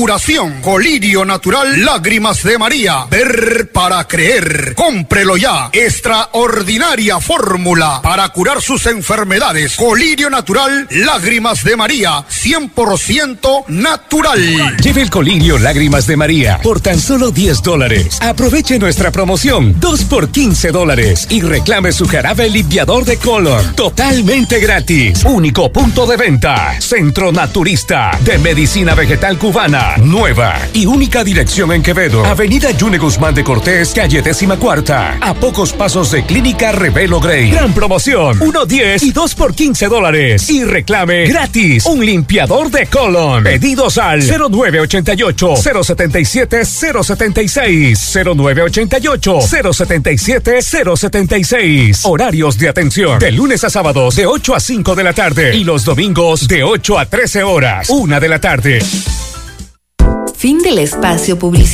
Curación, colirio natural, lágrimas de María. Ver para creer. Cómprelo ya. Extraordinaria fórmula para curar sus enfermedades. Colirio natural, lágrimas de María. 100% natural. Lleve el colirio lágrimas de María por tan solo $10. Aproveche nuestra promoción 2 por $15 y reclame su jarabe limpiador de colon totalmente gratis. Único punto de venta. Centro Naturista de Medicina Vegetal Cubana. Nueva y única dirección en Quevedo. Avenida Yune Guzmán de Cortés, calle 14ª. A pocos pasos de Clínica Revelo Grey. Gran promoción. 1.10 y 2 por $15. Y reclame gratis un limpiador de colon. Pedidos al 0988-077-076. 0988-077-076. Horarios de atención. De lunes a sábados de 8 a 5 de la tarde. Y los domingos de 8 a 13 horas. 1 de la tarde. Fin del espacio publicitario.